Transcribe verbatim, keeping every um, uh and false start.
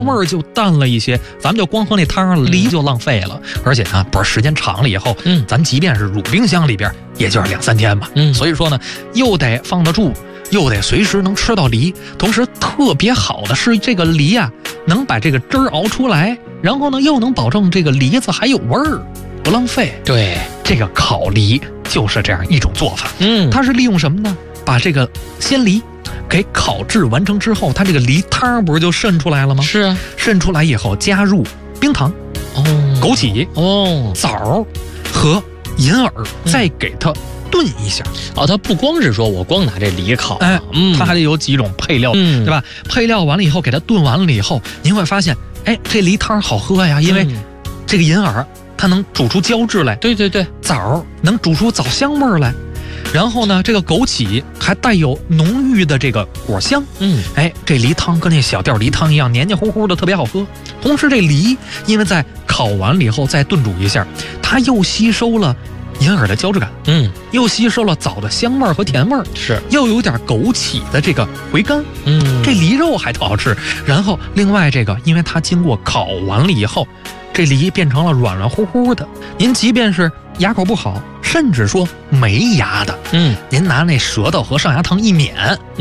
味儿就淡了一些，咱们就光喝那汤，梨就浪费了。而且呢，不是时间长了以后，嗯，咱即便是乳冰箱里边，也就是两三天吧。嗯，所以说呢，又得放得住，又得随时能吃到梨。同时特别好的是，这个梨啊，能把这个汁儿熬出来，然后呢，又能保证这个梨子还有味儿，不浪费。 对， 这个烤梨就是这样一种做法。 嗯， 它是利用什么呢？把这个鲜梨给烤制完成之后，它这个梨汤不是就渗出来了吗？ 是啊， 渗出来以后加入冰糖、 哦， 枸杞、 哦， 枣和银耳，再给它炖一下。 哦，它不光是说我光拿这梨烤， 哎， 嗯， 它还得有几种配料， 嗯， 对吧？配料完了以后，给它炖完了以后，您会发现，哎，这梨汤好喝呀，因为这个银耳它能煮出胶质来， 对对对， 枣能煮出枣香味儿来。然后呢，这个枸杞还带有浓郁的这个果香， 嗯， 哎，这梨汤跟那小吊梨汤一样，黏黏糊糊的，特别好喝。同时，这梨因为在烤完了以后再炖煮一下，它又吸收了银耳的胶质感， 嗯， 又吸收了枣的香味和甜味儿， 是， 又有点枸杞的这个回甘， 嗯， 这梨肉还特好吃。然后另外这个，因为它经过烤完了以后，这梨变成了软软乎乎的，您即便是牙口不好，甚至说没牙的， 嗯， 您拿那舌头和上牙膛一抿，